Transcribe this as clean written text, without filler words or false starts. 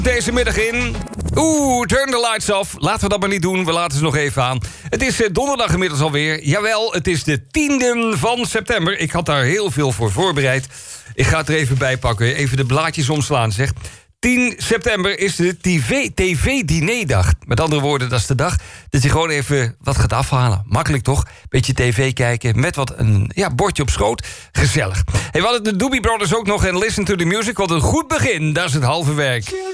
Deze middag in. Turn the lights off. Laten we dat maar niet doen, we laten ze nog even aan. Het is donderdag inmiddels alweer. Jawel, het is de 10e van september. Ik had daar heel veel voor voorbereid. Ik ga het er even bij pakken. Even de blaadjes omslaan, zeg. 10 september is de TV-dinerdag. Met andere woorden, dat is de dag dat je gewoon even wat gaat afhalen. Makkelijk toch? Beetje tv kijken met wat een bordje op schoot. Gezellig. Hey, we hadden de Doobie Brothers ook nog en Listen to the Music. Wat een goed begin, dat is het halve werk.